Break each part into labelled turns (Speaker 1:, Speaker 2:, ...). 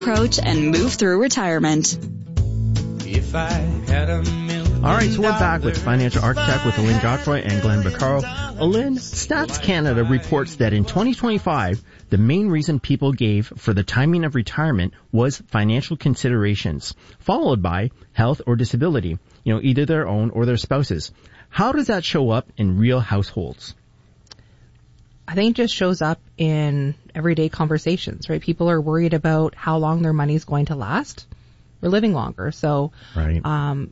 Speaker 1: Approach and move through retirement.
Speaker 2: If I had $1 million.
Speaker 3: All right, so we're back with Financial Architect with Aline Godfroy and Glenn Vaccaro. Aline, Stats Canada reports that in 2025, the main reason people gave for the timing of retirement was financial considerations, followed by health or disability, either their own or their spouses. How does that show up in real households?
Speaker 4: I think it just shows up in everyday conversations, right? People are worried about how long their money is going to last. We're living longer. So,
Speaker 3: right.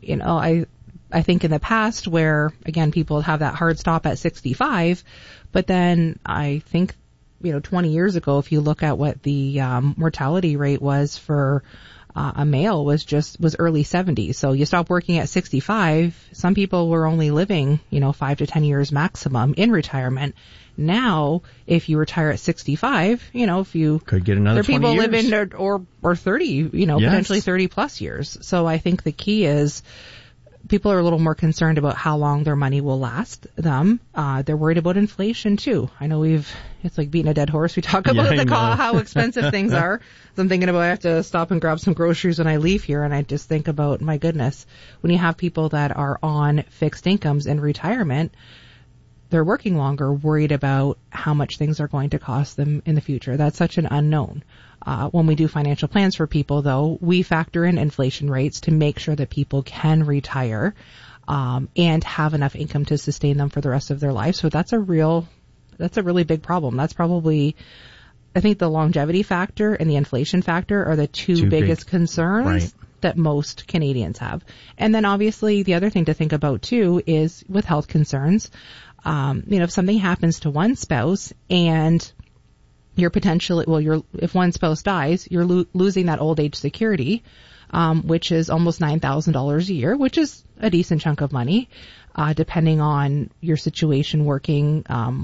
Speaker 4: I think in the past where, again, people have that hard stop at 65, but then I think, 20 years ago, if you look at what the mortality rate was for a male was early 70s. So you stop working at 65. Some people were only living, 5 to 10 years maximum in retirement. Now, if you retire at 65, if you
Speaker 3: could get another 20 years.
Speaker 4: There are people live in or 30, yes. Potentially 30 plus years. So I think the key is people are a little more concerned about how long their money will last them. They're worried about inflation too. I know it's like beating a dead horse. We talk about how expensive things are. So I'm thinking about I have to stop and grab some groceries when I leave here, and I just think about, my goodness, when you have people that are on fixed incomes in retirement, they're working longer, worried about how much things are going to cost them in the future. That's such an unknown. When we do financial plans for people, though, we factor in inflation rates to make sure that people can retire and have enough income to sustain them for the rest of their life. So that's a really big problem. That's probably, I think, the longevity factor and the inflation factor are the two biggest concerns.
Speaker 3: Right.
Speaker 4: That most Canadians have. And then obviously the other thing to think about too is with health concerns. If something happens to one spouse and you're if one spouse dies, you're losing that old age security, which is almost $9,000 a year, which is a decent chunk of money, depending on your situation working,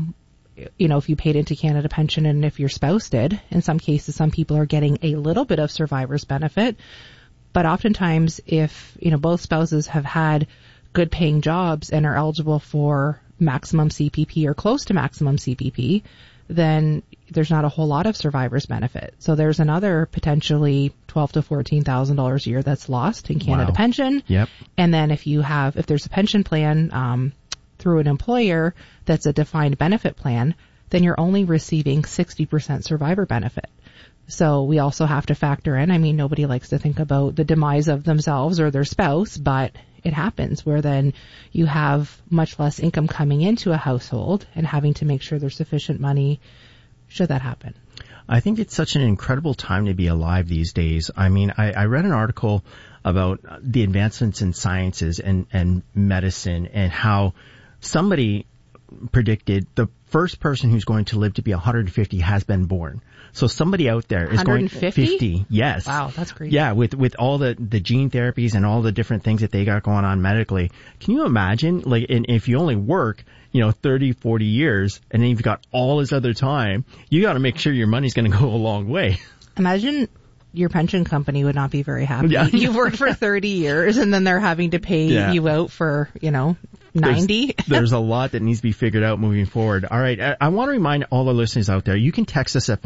Speaker 4: if you paid into Canada Pension and if your spouse did. In some cases, some people are getting a little bit of survivor's benefit. But oftentimes, if, both spouses have had good paying jobs and are eligible for maximum CPP or close to maximum CPP, then there's not a whole lot of survivor's benefit. So there's another potentially $12,000 to $14,000 a year that's lost in Canada Pension.
Speaker 3: Yep.
Speaker 4: And then if there's a pension plan through an employer that's a defined benefit plan, then you're only receiving 60% survivor benefit. So we also have to factor in, nobody likes to think about the demise of themselves or their spouse, but it happens where then you have much less income coming into a household and having to make sure there's sufficient money should that happen.
Speaker 3: I think it's such an incredible time to be alive these days. I read an article about the advancements in sciences and medicine and how somebody predicted the first person who's going to live to be 150 has been born. So somebody out there is
Speaker 4: 150?
Speaker 3: 50. Yes.
Speaker 4: Wow, that's crazy.
Speaker 3: Yeah, with all the gene therapies and all the different things that they got going on medically. Can you imagine, and if you only work, 30, 40 years, and then you've got all this other time, you got to make sure your money's going to go a long way.
Speaker 4: Imagine your pension company would not be very happy.
Speaker 3: Yeah.
Speaker 4: You've worked for 30 years and then they're having to pay you out for, 90.
Speaker 3: There's a lot that needs to be figured out moving forward. All right. I want to remind all the listeners out there, you can text us at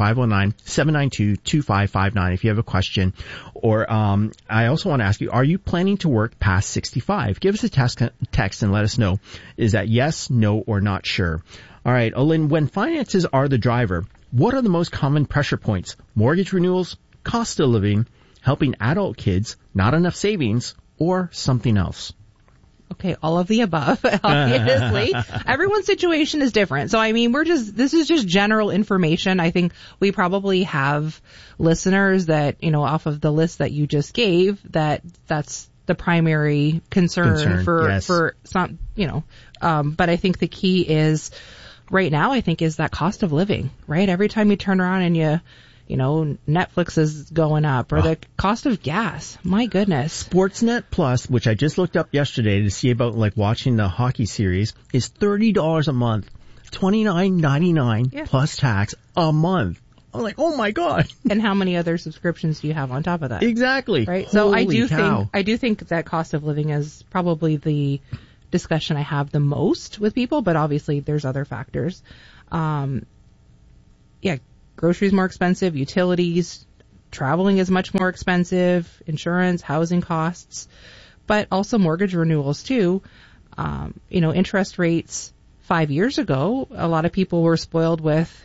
Speaker 3: 509-792-2559 if you have a question. Or, I also want to ask you, are you planning to work past 65? Give us a text and let us know. Is that yes, no, or not sure? All right. Olin, when finances are the driver, what are the most common pressure points? Mortgage renewals, cost of living, helping adult kids, not enough savings, or something else?
Speaker 4: Okay, all of the above, obviously. Everyone's situation is different. So, this is just general information. I think we probably have listeners that, off of the list that you just gave, that's the primary concern for some, but I think the key is right now, is that cost of living, right? Every time you turn around and Netflix is going up or the cost of gas. My goodness.
Speaker 3: Sportsnet Plus, which I just looked up yesterday to see about watching the hockey series, is $30 a month, $29.99 plus tax a month. I'm like, oh my God.
Speaker 4: And how many other subscriptions do you have on top of that?
Speaker 3: Exactly.
Speaker 4: Right.
Speaker 3: Holy
Speaker 4: So I do think that cost of living is probably the discussion I have the most with people, but obviously there's other factors. Groceries more expensive, utilities, traveling is much more expensive, insurance, housing costs, but also mortgage renewals too. Interest rates 5 years ago, a lot of people were spoiled with,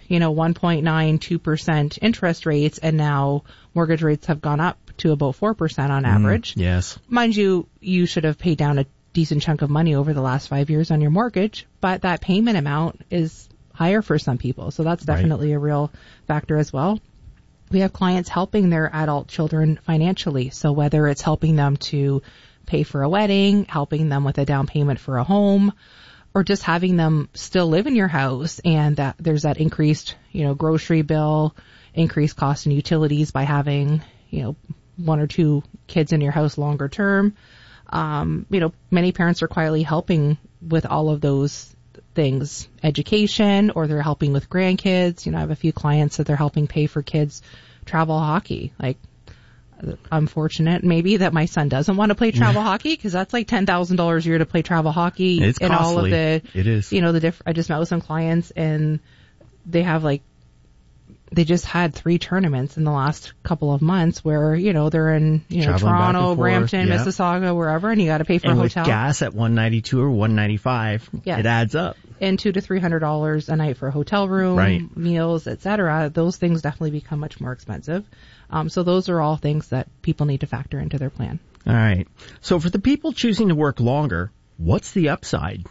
Speaker 4: 1.92% interest rates, and now mortgage rates have gone up to about 4% on average.
Speaker 3: Yes.
Speaker 4: Mind you, you should have paid down a decent chunk of money over the last 5 years on your mortgage, but that payment amount is higher for some people. So that's definitely a real factor as well. We have clients helping their adult children financially. So whether it's helping them to pay for a wedding, helping them with a down payment for a home, or just having them still live in your house, and that there's that increased, grocery bill, increased cost in utilities by having, 1 or 2 kids in your house longer term. Many parents are quietly helping with all of those things, education, or they're helping with grandkids. I have a few clients that they're helping pay for kids travel hockey. Like, I'm fortunate maybe that my son doesn't want to play travel hockey, because that's like $10,000 a year to play travel hockey.
Speaker 3: It's
Speaker 4: and
Speaker 3: costly.
Speaker 4: All of the,
Speaker 3: it is.
Speaker 4: I just met with some clients, and they have they just had 3 tournaments in the last couple of months where, they're in, Toronto, Brampton, Mississauga, wherever, and you got to pay for a hotel.
Speaker 3: With gas at $192 or $195, it adds up.
Speaker 4: And $200 to $300 a night for a hotel room, meals, etc. Those things definitely become much more expensive. So those are all things that people need to factor into their plan.
Speaker 3: All right. So for the people choosing to work longer, what's the upside?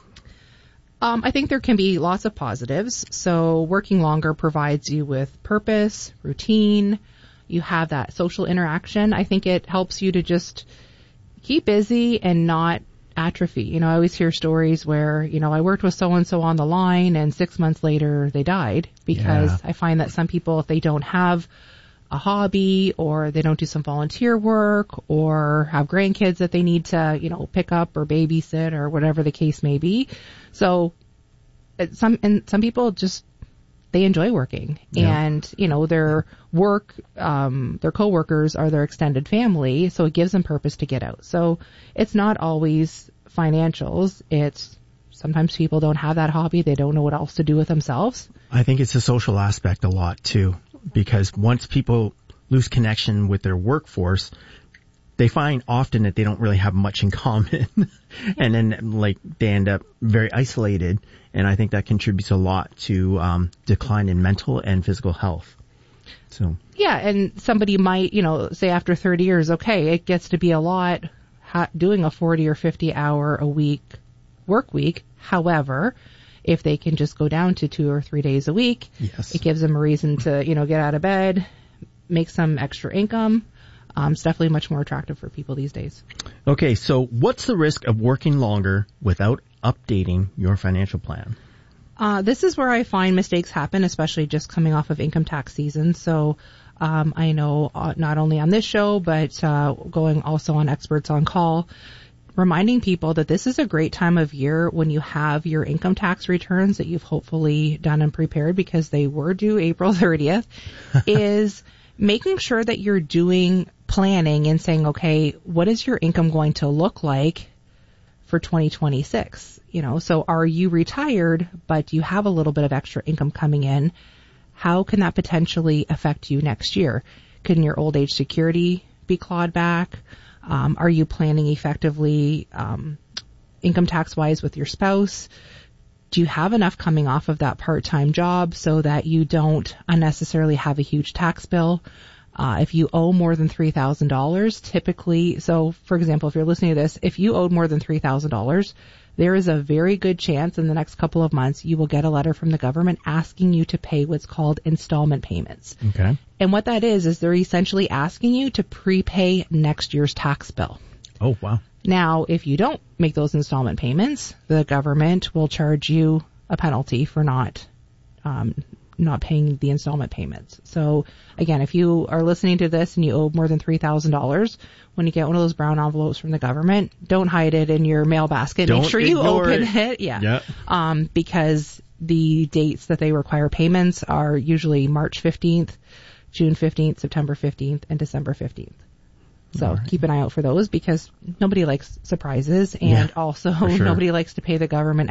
Speaker 4: I think there can be lots of positives. So working longer provides you with purpose, routine. You have that social interaction. I think it helps you to just keep busy and not atrophy. I always hear stories where, I worked with so-and-so on the line, and 6 months later they died, because I find that some people, if they don't have a hobby, or they don't do some volunteer work, or have grandkids that they need to, pick up or babysit, or whatever the case may be. So some people just, they enjoy working, and, their work, their coworkers are their extended family. So it gives them purpose to get out. So it's not always financials. It's sometimes people don't have that hobby. They don't know what else to do with themselves.
Speaker 3: I think it's a social aspect a lot too, because once people lose connection with their workforce, they find often that they don't really have much in common and then they end up very isolated. And I think that contributes a lot to decline in mental and physical health. So
Speaker 4: yeah, and somebody might, say after 30 years, okay, it gets to be a lot doing a 40 or 50 hour a week work week. However, if they can just go down to 2 or 3 days a week, it gives them a reason to, get out of bed, make some extra income. It's definitely much more attractive for people these days.
Speaker 3: Okay, so what's the risk of working longer without updating your financial plan?
Speaker 4: This is where I find mistakes happen, especially just coming off of income tax season. So I know not only on this show, but going also on Experts on Call, reminding people that this is a great time of year when you have your income tax returns that you've hopefully done and prepared, because they were due April 30th, is making sure that you're doing planning and saying, okay, what is your income going to look like for 2026? So are you retired, but you have a little bit of extra income coming in? How can that potentially affect you next year? Can your old age security be clawed back? Are you planning effectively income tax wise with your spouse? Do you have enough coming off of that part-time job so that you don't unnecessarily have a huge tax bill? If you owe more than $3,000, typically, so for example, if you're listening to this, if you owed more than $3,000, there is a very good chance in the next couple of months you will get a letter from the government asking you to pay what's called installment payments.
Speaker 3: Okay.
Speaker 4: And what that is they're essentially asking you to prepay next year's tax bill.
Speaker 3: Oh, wow.
Speaker 4: Now, if you don't make those installment payments, the government will charge you a penalty for not paying the installment payments. So again, if you are listening to this and you owe more than $3,000, when you get one of those brown envelopes from the government, don't hide it in your mail basket. Make sure you open it. Yeah. Because the dates that they require payments are usually March 15th, June 15th, September 15th, and December 15th. So keep an eye out for those, because nobody likes surprises, and also nobody likes to pay the government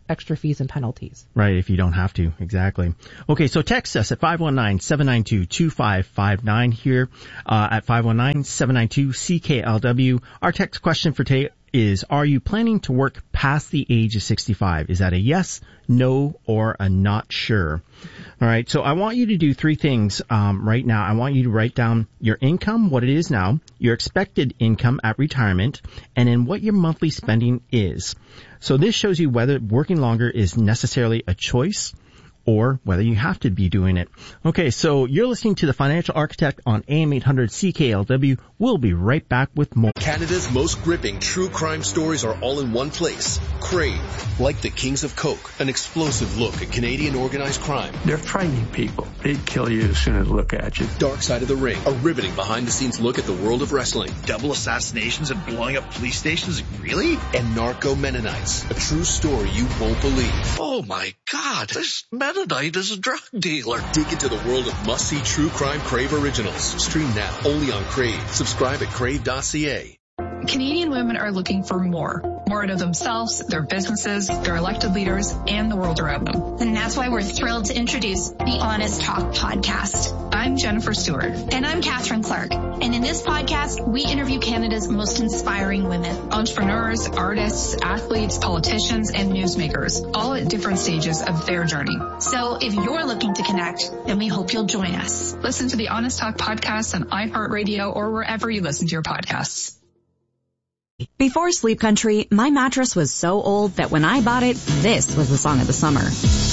Speaker 4: extra fees and penalties.
Speaker 3: Right, if you don't have to. Exactly. Okay, so text us at 519-792-2559 here at 519-792-CKLW. Our text question for today is, are you planning to work past the age of 65? Is that a yes, no, or a not sure? All right, so I want you to do three things right now. I want you to write down your income, what it is now, your expected income at retirement, and then what your monthly spending is. So this shows you whether working longer is necessarily a choice or whether you have to be doing it. Okay, so you're listening to The Financial Architect on AM 800 CKLW. We'll be right back with more.
Speaker 5: Canada's most gripping true crime stories are all in one place. Crave. Like the Kings of Coke, an explosive look at Canadian organized crime.
Speaker 6: They're frightening people. They'd kill you as soon as they look at you.
Speaker 5: Dark Side of the Ring, a riveting behind-the-scenes look at the world of wrestling.
Speaker 7: Double assassinations and blowing up police stations? Really?
Speaker 5: And Narco Mennonites, a true story you won't believe.
Speaker 7: Oh my God, this Mennonite is a drug dealer.
Speaker 5: Dig into the world of must-see true crime Crave originals. Stream now, only on Crave. Subscribe at crave.ca.
Speaker 8: Canadian women are looking for more out of themselves, their businesses, their elected leaders, and the world around them.
Speaker 9: And that's why we're thrilled to introduce the Honest Talk podcast.
Speaker 8: I'm Jennifer Stewart.
Speaker 9: And I'm Catherine Clark. And in this podcast, we interview Canada's most inspiring women.
Speaker 8: Entrepreneurs, artists, athletes, politicians, and newsmakers, all at different stages of their journey.
Speaker 9: So if you're looking to connect, then we hope you'll join us.
Speaker 8: Listen to the Honest Talk podcast on iHeartRadio or wherever you listen to your podcasts.
Speaker 1: Before Sleep Country, my mattress was so old that when I bought it, this was the song of the summer.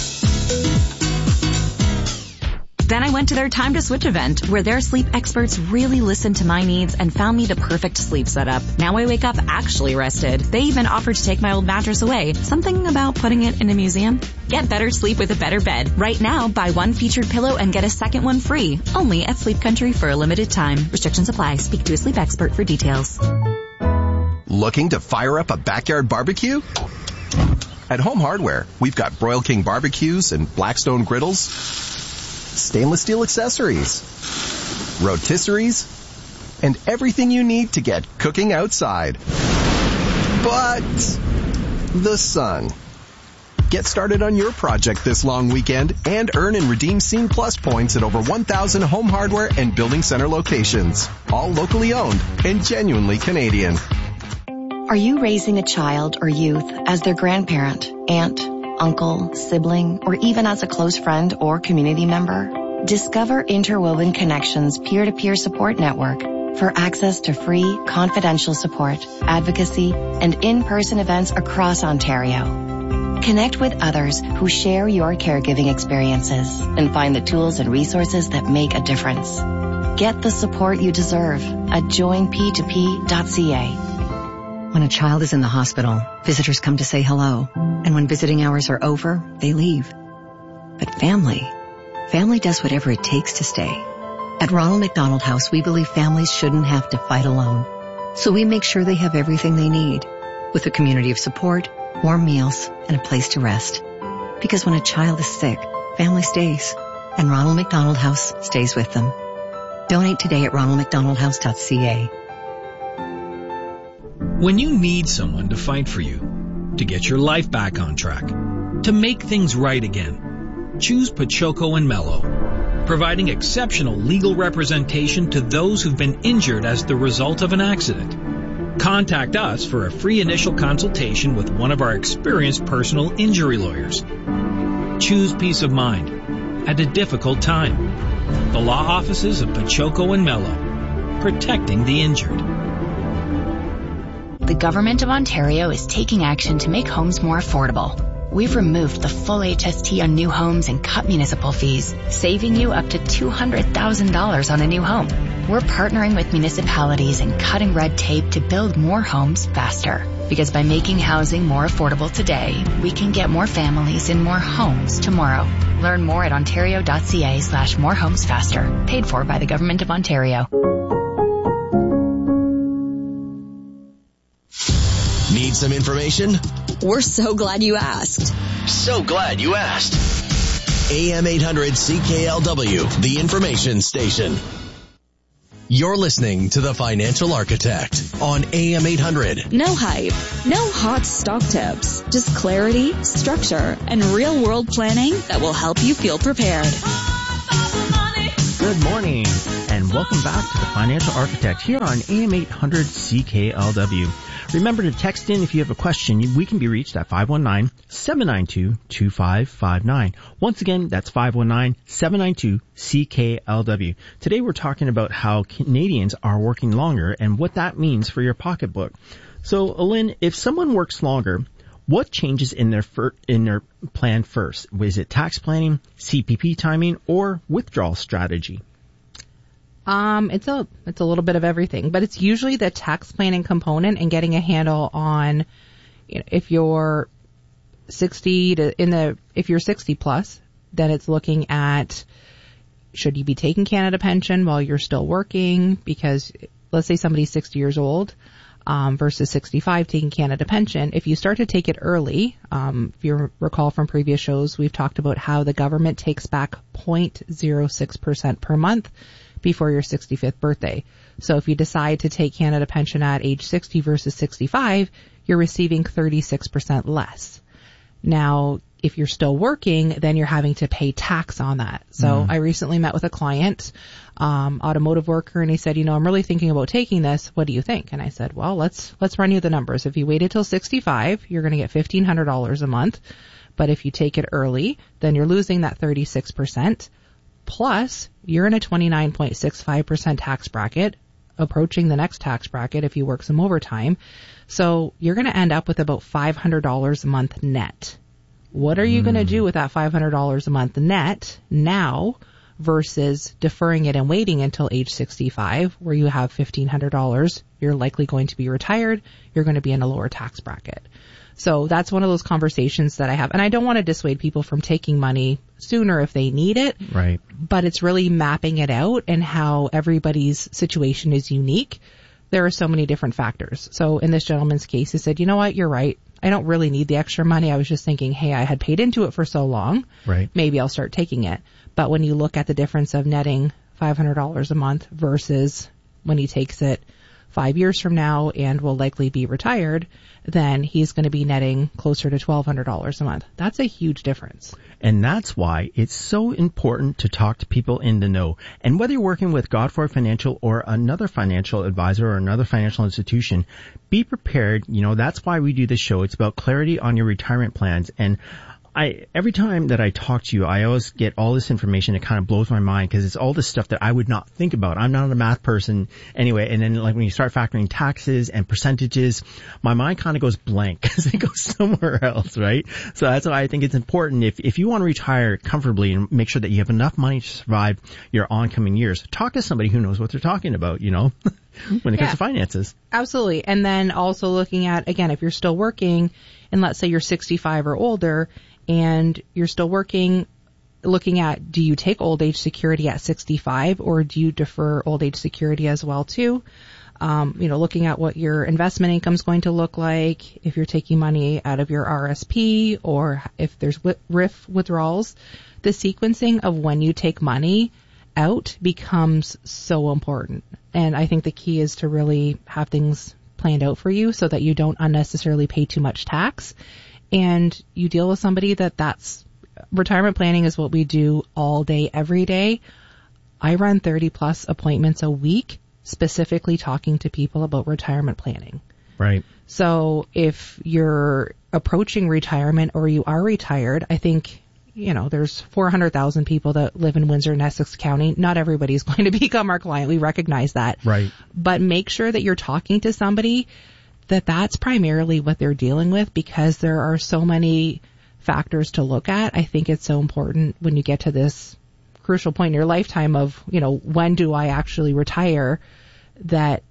Speaker 1: Then I went to their Time to Switch event, where their sleep experts really listened to my needs and found me the perfect sleep setup. Now I wake up actually rested. They even offered to take my old mattress away. Something about putting it in a museum? Get better sleep with a better bed. Right now, buy one featured pillow and get a second one free. Only at Sleep Country for a limited time. Restrictions apply. Speak to a sleep expert for details.
Speaker 10: Looking to fire up a backyard barbecue? At Home Hardware, we've got Broil King barbecues and Blackstone griddles, stainless steel accessories, rotisseries, and everything you need to get cooking outside. But the sun. Get started on your project this long weekend and earn and redeem Scene Plus points at over 1,000 Home Hardware and Building Center locations. All locally owned and genuinely Canadian.
Speaker 11: Are you raising a child or youth as their grandparent, aunt, uncle, sibling, or even as a close friend or community member? Discover Interwoven Connections peer-to-peer support network for access to free, confidential support, advocacy, and in-person events across Ontario. Connect with others who share your caregiving experiences and find the tools and resources that make a difference. Get the support you deserve at joinp2p.ca.
Speaker 12: When a child is in the hospital, visitors come to say hello. And when visiting hours are over, they leave. But family does whatever it takes to stay. At Ronald McDonald House, we believe families shouldn't have to fight alone. So we make sure they have everything they need, with a community of support, warm meals, and a place to rest. Because when a child is sick, family stays. And Ronald McDonald House stays with them. Donate today at ronaldmcdonaldhouse.ca.
Speaker 13: When you need someone to fight for you, to get your life back on track, to make things right again, choose Pachoco and Mello, providing exceptional legal representation to those who've been injured as the result of an accident. Contact us for a free initial consultation with one of our experienced personal injury lawyers. Choose peace of mind at a difficult time. The law offices of Pachoco and Mello, protecting the injured.
Speaker 14: The Government of Ontario is taking action to make homes more affordable. We've removed the full HST on new homes and cut municipal fees, saving you up to $200,000 on a new home. We're partnering with municipalities and cutting red tape to build more homes faster. Because by making housing more affordable today, we can get more families in more homes tomorrow. Learn more at ontario.ca/morehomesfaster. Paid for by the Government of Ontario.
Speaker 5: Need some information?
Speaker 1: We're so glad you asked.
Speaker 5: So glad you asked. AM 800 CKLW, the information station. You're listening to The Financial Architect on AM 800.
Speaker 15: No hype, no hot stock tips, just clarity, structure, and real-world planning that will help you feel prepared.
Speaker 3: Good morning, and welcome back to The Financial Architect here on AM 800 CKLW. Remember to text in if you have a question. We can be reached at 519-792-2559. Once again, that's 519-792-CKLW. Today we're talking about how Canadians are working longer and what that means for your pocketbook. So, Lynn, if someone works longer, what changes in their plan first? Is it tax planning, CPP timing, or withdrawal strategy?
Speaker 4: It's a little bit of everything, but it's usually the tax planning component and getting a handle on, if you're 60 if you're 60 plus, then it's looking at, should you be taking Canada Pension while you're still working? Because let's say somebody's 60 years old, versus 65 taking Canada Pension. If you start to take it early, if you recall from previous shows, we've talked about how the government takes back 0.06% per month before your 65th birthday. So if you decide to take Canada Pension at age 60 versus 65, you're receiving 36% less. Now, if you're still working, then you're having to pay tax on that. So I recently met with a client, automotive worker, and he said, I'm really thinking about taking this. What do you think? And I said, well, let's run you the numbers. If you waited till 65, you're going to get $1,500 a month. But if you take it early, then you're losing that 36%. Plus, you're in a 29.65% tax bracket, approaching the next tax bracket if you work some overtime. So you're going to end up with about $500 a month net. What are you going to do with that $500 a month net now versus deferring it and waiting until age 65 where you have $1,500? You're likely going to be retired. You're going to be in a lower tax bracket. So that's one of those conversations that I have. And I don't want to dissuade people from taking money sooner if they need it.
Speaker 3: Right.
Speaker 4: But it's really mapping it out and how everybody's situation is unique. There are so many different factors. So in this gentleman's case, he said, you know what, you're right. I don't really need the extra money. I was just thinking, hey, I had paid into it for so long.
Speaker 3: Right.
Speaker 4: Maybe I'll start taking it. But when you look at the difference of netting $500 a month versus when he takes it 5 years from now and will likely be retired, then he's going to be netting closer to $1,200 a month. That's a huge difference.
Speaker 3: And that's why it's so important to talk to people in the know. And whether you're working with Godfrey Financial or another financial advisor or another financial institution, be prepared. That's why we do this show. It's about clarity on your retirement plans. And every time that I talk to you, I always get all this information. It kind of blows my mind because it's all this stuff that I would not think about. I'm not a math person anyway. And then when you start factoring taxes and percentages, my mind kind of goes blank because it goes somewhere else, right? So that's why I think it's important. If you want to retire comfortably and make sure that you have enough money to survive your oncoming years, talk to somebody who knows what they're talking about, when it comes to finances.
Speaker 4: Absolutely. And then also looking at, again, if you're still working and let's say you're 65 or older, and you're still working, looking at, do you take old age security at 65 or do you defer old age security as well too? Looking at what your investment income is going to look like, if you're taking money out of your RSP or if there's RIF withdrawals, the sequencing of when you take money out becomes so important. And I think the key is to really have things planned out for you so that you don't unnecessarily pay too much tax. And you deal with somebody that's retirement planning is what we do all day, every day. I run 30 plus appointments a week, specifically talking to people about retirement planning.
Speaker 3: Right.
Speaker 4: So if you're approaching retirement or you are retired, I think, there's 400,000 people that live in Windsor and Essex County. Not everybody's going to become our client. We recognize that.
Speaker 3: Right.
Speaker 4: But make sure that you're talking to somebody that's primarily what they're dealing with because there are so many factors to look at. I think it's so important when you get to this crucial point in your lifetime of, when do I actually retire, that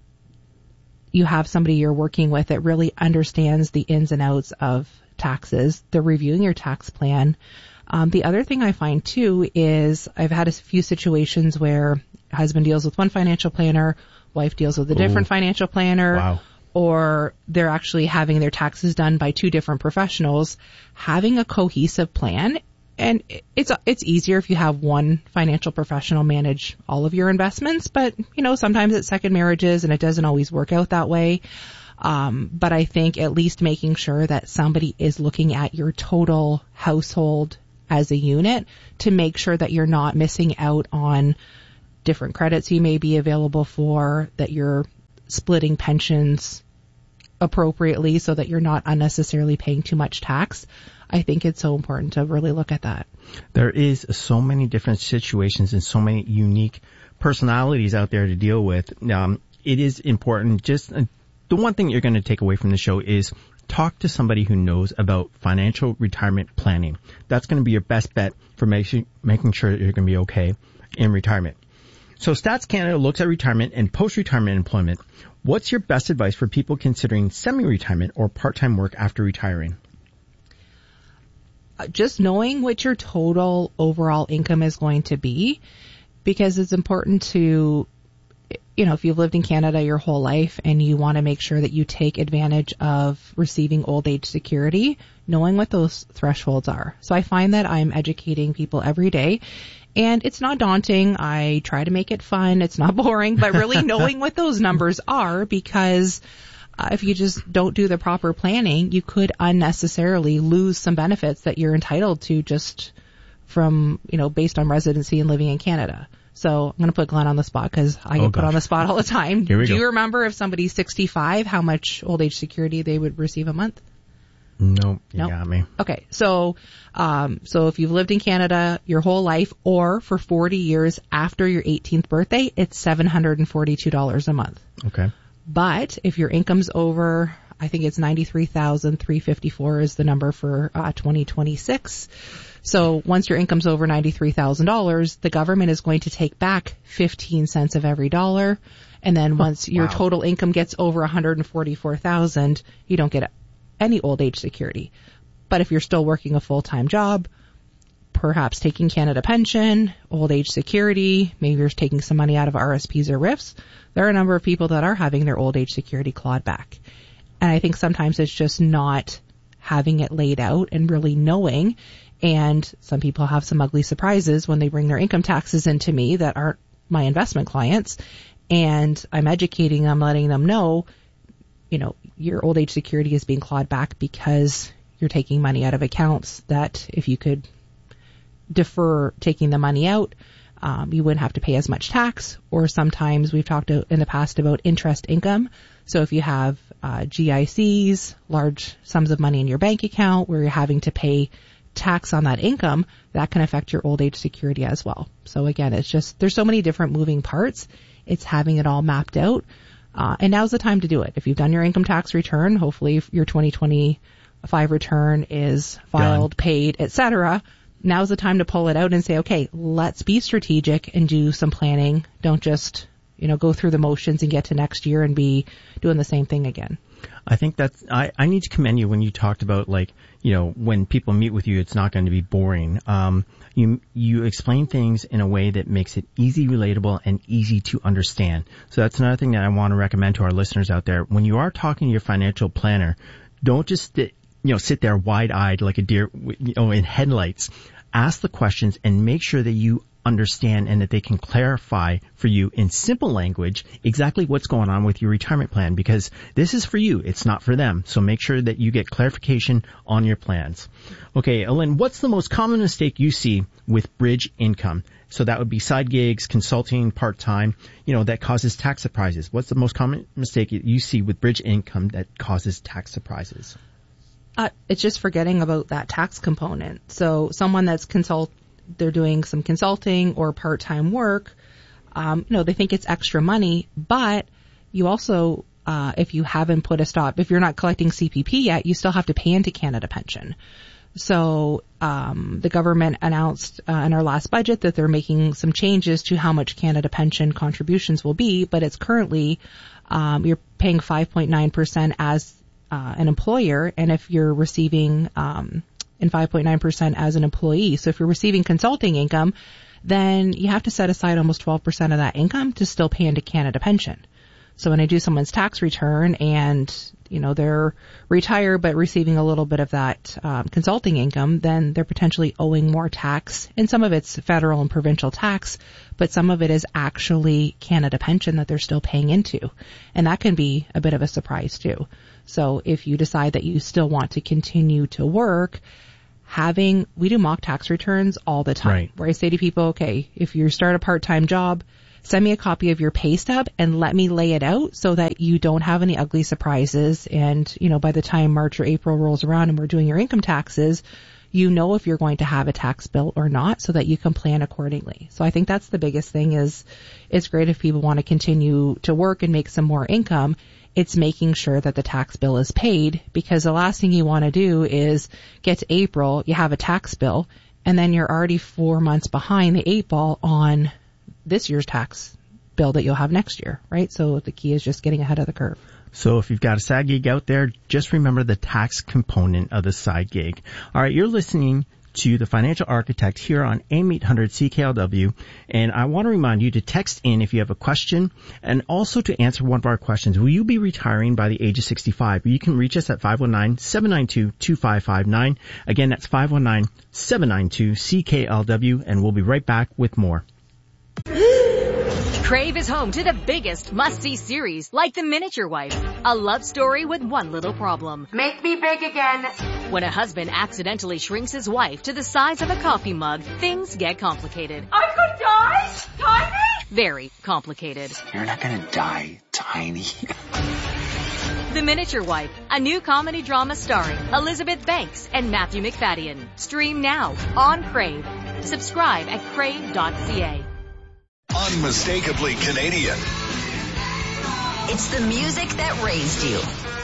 Speaker 4: you have somebody you're working with that really understands the ins and outs of taxes. They're reviewing your tax plan. The other thing I find too is I've had a few situations where husband deals with one financial planner, wife deals with a different financial planner.
Speaker 3: Wow.
Speaker 4: Or they're actually having their taxes done by two different professionals. Having a cohesive plan And it's easier if you have one financial professional manage all of your investments, but sometimes it's second marriages and it doesn't always work out that way. But I think at least making sure that somebody is looking at your total household as a unit to make sure that you're not missing out on different credits you may be available for, that you're splitting pensions appropriately so that you're not unnecessarily paying too much tax. I think it's so important to really look at that.
Speaker 3: There is so many different situations and so many unique personalities out there to deal with. It is important. Just the one thing you're going to take away from the show is talk to somebody who knows about financial retirement planning. That's going to be your best bet for making sure that you're going to be okay in retirement. So Stats Canada looks at retirement and post-retirement employment. What's your best advice for people considering semi-retirement or part-time work after retiring?
Speaker 4: Just knowing what your total overall income is going to be, because it's important to, if you've lived in Canada your whole life and you want to make sure that you take advantage of receiving old age security, knowing what those thresholds are. So I find that I'm educating people every day, and it's not daunting. I try to make it fun. It's not boring, but really knowing what those numbers are, because if you just don't do the proper planning, you could unnecessarily lose some benefits that you're entitled to just from, based on residency and living in Canada. So I'm going to put Glenn on the spot because I get put on the spot all the time. Do you remember if somebody's 65, how much old age security they would receive a month?
Speaker 3: No, you got me.
Speaker 4: Okay, so if you've lived in Canada your whole life or for 40 years after your 18th birthday, it's $742 a month.
Speaker 3: Okay.
Speaker 4: But if your income's over, I think it's $93,354 is the number for 2026. So once your income's over $93,000, the government is going to take back 15 cents of every dollar. And then once your total income gets over $144,000, you don't get any old age security. But if you're still working a full-time job, perhaps taking Canada pension, old age security, maybe you're taking some money out of RSPs or RIFs, there are a number of people that are having their old age security clawed back. And I think sometimes it's just not having it laid out and really knowing. And some people have some ugly surprises when they bring their income taxes into me that aren't my investment clients. And I'm educating them, letting them know, your old age security is being clawed back because you're taking money out of accounts that if you could defer taking the money out, you wouldn't have to pay as much tax. Or sometimes we've talked in the past about interest income. So if you have GICs, large sums of money in your bank account where you're having to pay tax on that income, that can affect your old age security as well. So again, it's just, there's so many different moving parts. It's having it all mapped out. And now's the time to do it. If you've done your income tax return, hopefully your 2025 return is filed, paid, etc. Now's the time to pull it out and say, okay, let's be strategic and do some planning. Don't just, go through the motions and get to next year and be doing the same thing again.
Speaker 3: I think that's, I need to commend you when you talked about when people meet with you, it's not going to be boring. You explain things in a way that makes it easy, relatable, and easy to understand. So that's another thing that I want to recommend to our listeners out there. When you are talking to your financial planner, don't just sit there wide-eyed like a deer, in headlights. Ask the questions and make sure that you understand and that they can clarify for you in simple language exactly what's going on with your retirement plan, because this is for you. It's not for them. So make sure that you get clarification on your plans. Okay, Ellen, what's the most common mistake you see with bridge income? So that would be side gigs, consulting, part-time, that causes tax surprises. What's the most common mistake you see with bridge income that causes tax surprises?
Speaker 4: It's just forgetting about that tax component. So someone that's they're doing some consulting or part-time work, they think it's extra money, but you also, if you haven't put a stop, if you're not collecting CPP yet, you still have to pay into Canada Pension. So, the government announced in our last budget that they're making some changes to how much Canada Pension contributions will be, but it's currently, you're paying 5.9% as an employer, and if you're receiving and 5.9% as an employee. So if you're receiving consulting income, then you have to set aside almost 12% of that income to still pay into Canada Pension. So when I do someone's tax return and, they're retired but receiving a little bit of that consulting income, then they're potentially owing more tax. And some of it's federal and provincial tax, but some of it is actually Canada pension that they're still paying into. And that can be a bit of a surprise too. So if you decide that you still want to continue to work, we do mock tax returns all the time, right, where I say to people, okay, if you start a part-time job, send me a copy of your pay stub and let me lay it out so that you don't have any ugly surprises. And, by the time March or April rolls around and we're doing your income taxes, if you're going to have a tax bill or not so that you can plan accordingly. So I think that's the biggest thing is it's great if people want to continue to work and make some more income. It's making sure that the tax bill is paid, because the last thing you want to do is get to April, you have a tax bill, and then you're already 4 months behind the 8 ball on this year's tax bill that you'll have next year, right? So the key is just getting ahead of the curve.
Speaker 3: So if you've got a side gig out there, just remember the tax component of the side gig. All right, you're listening to The Financial Architect here on AM 800 CKLW, and I want to remind you to text in if you have a question, and also to answer one of our questions. Will you be retiring by the age of 65? You can reach us at 519-792-2559. Again, that's 519-792-CKLW, and we'll be right back with more.
Speaker 16: Crave is home to the biggest must-see series, like The Miniature Wife, a love story with one little problem.
Speaker 17: Make me big again.
Speaker 16: When a husband accidentally shrinks his wife to the size of a coffee mug, things get complicated.
Speaker 17: I could die? Tiny?
Speaker 16: Very complicated.
Speaker 18: You're not gonna die, Tiny.
Speaker 16: The Miniature Wife, a new comedy drama starring Elizabeth Banks and Matthew McFadden. Stream now on Crave. Subscribe at crave.ca.
Speaker 19: Unmistakably Canadian.
Speaker 20: It's the music that raised you.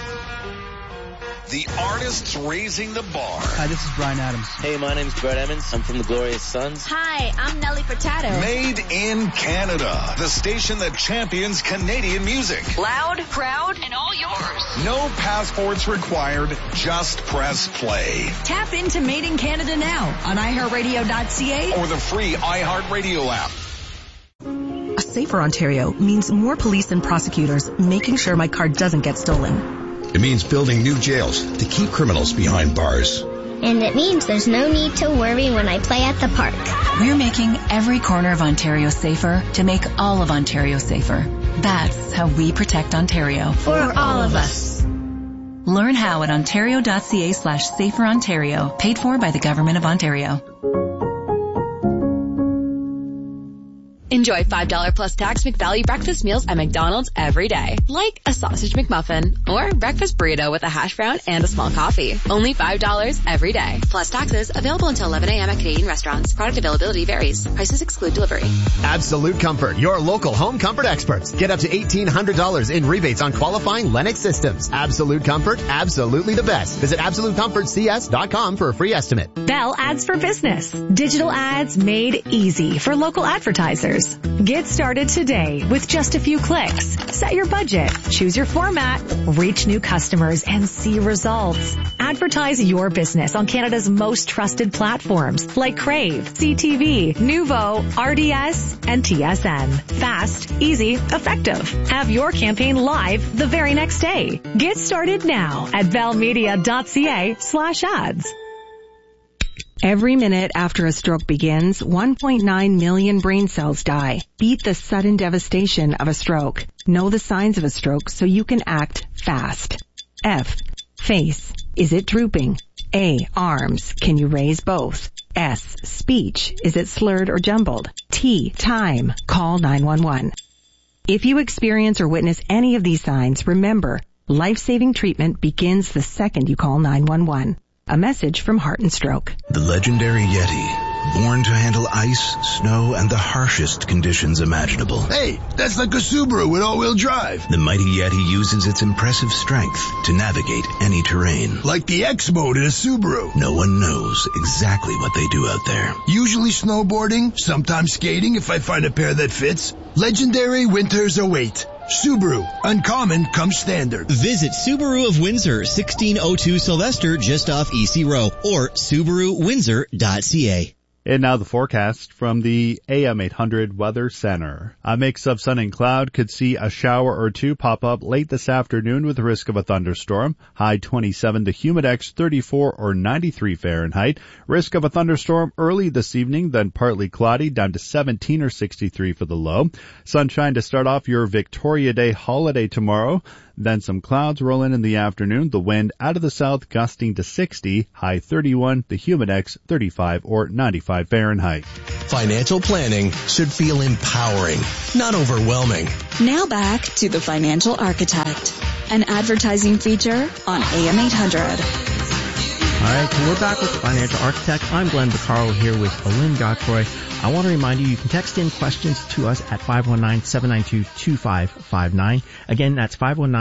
Speaker 19: The artists raising the bar.
Speaker 21: Hi, this is Bryan Adams.
Speaker 22: Hey, my name's Brett Emmons. I'm from the Glorious Sons.
Speaker 23: Hi, I'm Nelly Furtado.
Speaker 19: Made in Canada. The station that champions Canadian music.
Speaker 23: Loud, proud, and all yours.
Speaker 19: No passports required. Just press play.
Speaker 23: Tap into Made in Canada now on iHeartRadio.ca
Speaker 19: or the free iHeartRadio app.
Speaker 24: A safer Ontario means more police and prosecutors making sure my car doesn't get stolen.
Speaker 25: It means building new jails to keep criminals behind bars.
Speaker 26: And it means there's no need to worry when I play at the park.
Speaker 27: We're making every corner of Ontario safer to make all of Ontario safer. That's how we protect Ontario.
Speaker 26: For all of us.
Speaker 27: Learn how at ontario.ca/saferontario. Paid for by the Government of Ontario.
Speaker 28: Enjoy $5 plus tax McValue breakfast meals at McDonald's every day. Like a sausage McMuffin or breakfast burrito with a hash brown and a small coffee. Only $5 every day. Plus taxes. Available until 11 a.m. at Canadian restaurants. Product availability varies. Prices exclude delivery.
Speaker 29: Absolute Comfort, your local home comfort experts. Get up to $1,800 in rebates on qualifying Lennox systems. Absolute Comfort, absolutely the best. Visit AbsoluteComfortCS.com for a free estimate.
Speaker 30: Bell Ads for Business. Digital ads made easy for local advertisers. Get started today with just a few clicks. Set your budget, choose your format, reach new customers, and see results. Advertise your business on Canada's most trusted platforms like Crave, CTV, Nuvo, RDS, and TSN. Fast, easy, effective. Have your campaign live the very next day. Get started now at bellmedia.ca/ads.
Speaker 31: Every minute after a stroke begins, 1.9 million brain cells die. Beat the sudden devastation of a stroke. Know the signs of a stroke so you can act fast. F. Face. Is it drooping? A. Arms. Can you raise both? S. Speech. Is it slurred or jumbled? T. Time. Call 911. If you experience or witness any of these signs, remember, life-saving treatment begins the second you call 911. A message from Heart and Stroke.
Speaker 25: The legendary Yeti, born to handle ice, snow, and the harshest conditions imaginable.
Speaker 32: Hey, that's like a Subaru with all-wheel drive.
Speaker 25: The mighty Yeti uses its impressive strength to navigate any terrain.
Speaker 32: Like the X-Mode in a Subaru.
Speaker 25: No one knows exactly what they do out there.
Speaker 32: Usually snowboarding, sometimes skating if I find a pair that fits. Legendary winters await. Subaru. Uncommon comes standard.
Speaker 33: Visit Subaru of Windsor, 1602 Sylvester, just off EC Row, or SubaruWindsor.ca.
Speaker 1: And now the forecast from the AM 800 Weather Center. A mix of sun and cloud could see a shower or two pop up late this afternoon with the risk of a thunderstorm. High 27, the humidex 34 or 93 Fahrenheit. Risk of a thunderstorm early this evening, then partly cloudy down to 17 or 63 for the low. Sunshine to start off your Victoria Day holiday tomorrow. Then some clouds roll in the afternoon. The wind out of the south gusting to 60, high 31, the humidex 35 or 95 Fahrenheit.
Speaker 2: Financial planning should feel empowering, not overwhelming.
Speaker 15: Now back to The Financial Architect, an advertising feature on AM 800.
Speaker 3: All right, so we're back with The Financial Architect. I'm Glenn Vaccaro here with Alin Godfrey. I want to remind you can text in questions to us at 519-792-2559. Again, that's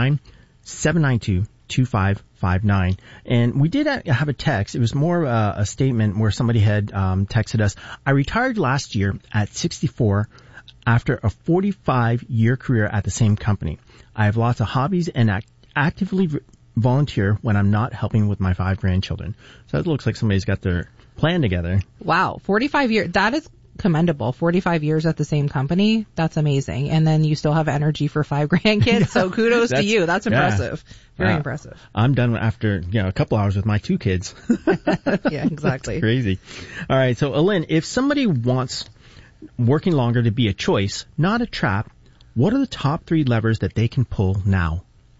Speaker 3: 519-792-2559. And we did have a text. It was more a statement where somebody had texted us. I retired last year at 64 after a 45-year career at the same company. I have lots of hobbies and actively volunteer when I'm not helping with my 5 grandchildren. So it looks like somebody's got their plan together.
Speaker 4: Wow, 45 years. That is commendable. 45 years at the same company. That's amazing. And then you still have energy for 5 grandkids. So kudos to you. That's impressive. Very impressive.
Speaker 3: I'm done after, a couple hours with my 2 kids.
Speaker 4: Yeah, exactly.
Speaker 3: That's crazy. All right. So Alin, if somebody wants working longer to be a choice, not a trap, what are the top 3 levers that they can pull now?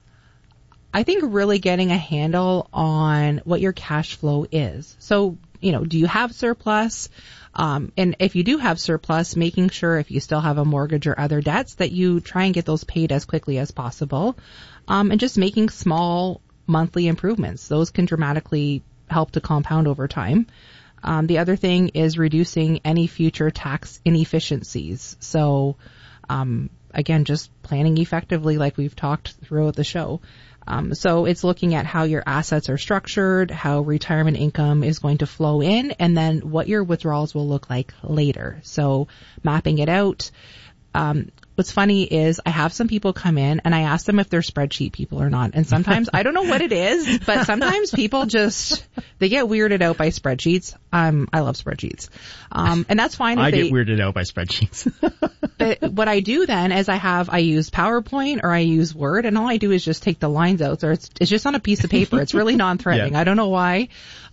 Speaker 4: I think really getting a handle on what your cash flow is. So, do you have surplus? And if you do have surplus, making sure if you still have a mortgage or other debts that you try and get those paid as quickly as possible. And just making small monthly improvements. Those can dramatically help to compound over time. The other thing is reducing any future tax inefficiencies. So, again, just planning effectively like we've talked throughout the show. So it's looking at how your assets are structured, how retirement income is going to flow in, and then what your withdrawals will look like later. So mapping it out. What's funny is I have some people come in and I ask them if they're spreadsheet people or not. And sometimes, I don't know what it is, but sometimes people they get weirded out by spreadsheets. I love spreadsheets. And that's fine.
Speaker 3: I get weirded out by spreadsheets.
Speaker 4: But what I do then is I use PowerPoint or I use Word, and all I do is just take the lines out. So it's just on a piece of paper. It's really non-threatening. Yeah. I don't know why.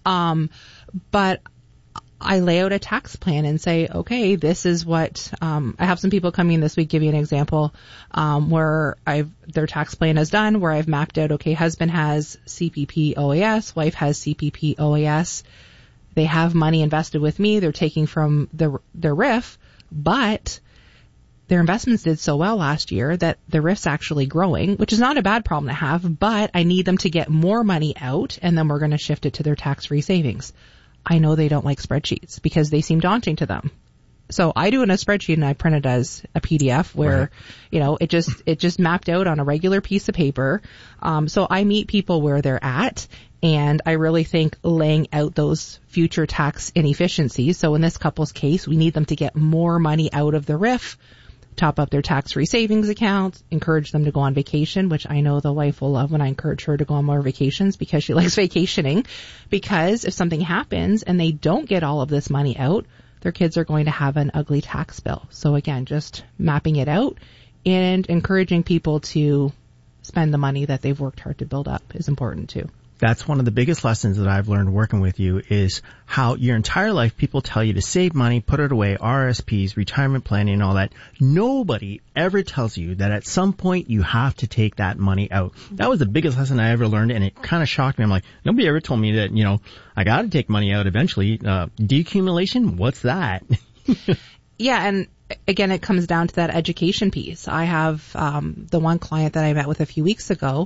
Speaker 4: But I lay out a tax plan and say, okay, this is what, I have some people coming in this week, give you an example, where their tax plan is done, where I've mapped out, okay, husband has CPP OAS, wife has CPP OAS. They have money invested with me. They're taking from their RIF, but their investments did so well last year that the RIF's actually growing, which is not a bad problem to have, but I need them to get more money out, and then we're going to shift it to their tax-free savings. I know they don't like spreadsheets because they seem daunting to them. So I do it in a spreadsheet and I print it as a PDF where, it just mapped out on a regular piece of paper. So I meet people where they're at, and I really think laying out those future tax inefficiencies. So in this couple's case, we need them to get more money out of the RIF, top up their tax-free savings accounts, encourage them to go on vacation, which I know the wife will love when I encourage her to go on more vacations because she likes vacationing. Because if something happens and they don't get all of this money out, their kids are going to have an ugly tax bill. So again, just mapping it out and encouraging people to spend the money that they've worked hard to build up is important too.
Speaker 3: That's one of the biggest lessons that I've learned working with you is how your entire life people tell you to save money, put it away, RSPs, retirement planning and all that. Nobody ever tells you that at some point you have to take that money out. That was the biggest lesson I ever learned, and it kind of shocked me. I'm like, nobody ever told me that, I got to take money out eventually. Decumulation, what's that?
Speaker 4: Yeah, and again, it comes down to that education piece. I have the one client that I met with a few weeks ago,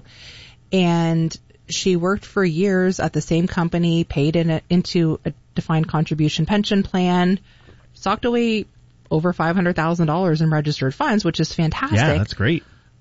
Speaker 4: and she worked for years at the same company, paid into a defined contribution pension plan, socked away over $500,000 in registered funds, which is fantastic.
Speaker 3: Yeah, that's great.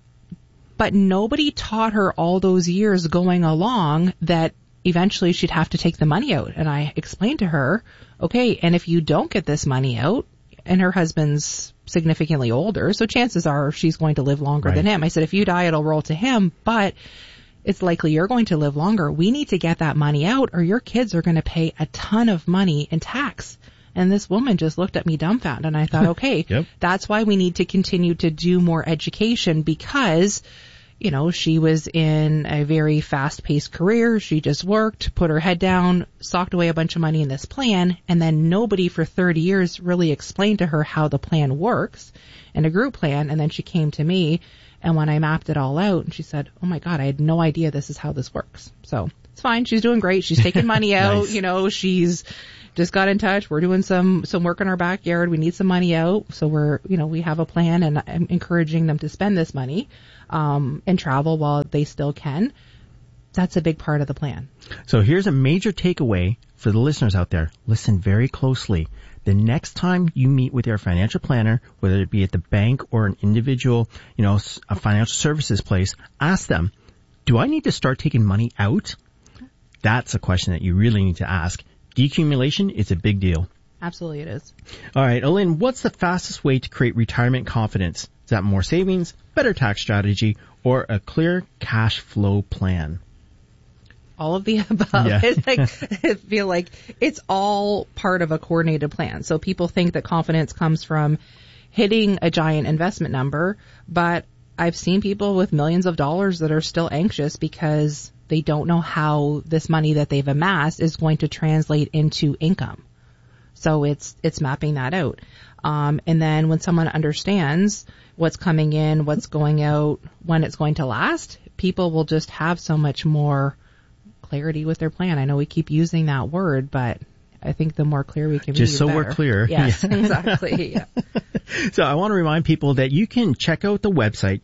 Speaker 4: But nobody taught her all those years going along that eventually she'd have to take the money out. And I explained to her, okay, and if you don't get this money out, and her husband's significantly older, so chances are she's going to live longer than him. I said, if you die, it'll roll to him, but it's likely you're going to live longer. We need to get that money out or your kids are going to pay a ton of money in tax. And this woman just looked at me dumbfounded, and I thought, okay, that's why we need to continue to do more education, because, you know, she was in a very fast-paced career. She just worked, put her head down, socked away a bunch of money in this plan, and then nobody for 30 years really explained to her how the plan works in a group plan. And then she came to me, and when I mapped it all out, and she said, oh my God, I had no idea this is how this works. So it's fine. She's doing great. She's taking money out. Nice. You know, she's just got in touch. We're doing some work in our backyard. We need some money out. So we have a plan, and I'm encouraging them to spend this money, and travel while they still can. That's a big part of the plan.
Speaker 3: So here's a major takeaway for the listeners out there. Listen very closely. The next time you meet with your financial planner, whether it be at the bank or an individual, a financial services place, ask them, do I need to start taking money out? That's a question that you really need to ask. Decumulation is a big deal.
Speaker 4: Absolutely it is.
Speaker 3: All right, Elaine, what's the fastest way to create retirement confidence? Is that more savings, better tax strategy, or a clear cash flow plan?
Speaker 4: All of the above. Yeah. I feel like it's all part of a coordinated plan. So people think that confidence comes from hitting a giant investment number, but I've seen people with millions of dollars that are still anxious because they don't know how this money that they've amassed is going to translate into income. So it's mapping that out. And then when someone understands what's coming in, what's going out, when it's going to last, people will just have so much more clarity with their plan. I know we keep using that word, but I think the more clear we can be,
Speaker 3: just so
Speaker 4: better.
Speaker 3: We're clear.
Speaker 4: Yes, exactly. Yeah.
Speaker 3: So I want to remind people that you can check out the website,